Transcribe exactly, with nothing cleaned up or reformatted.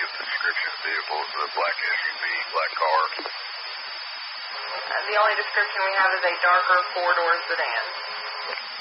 with the description of the vehicle. It's a black S U V, black car. Uh, the only description we have is a darker four-door sedan.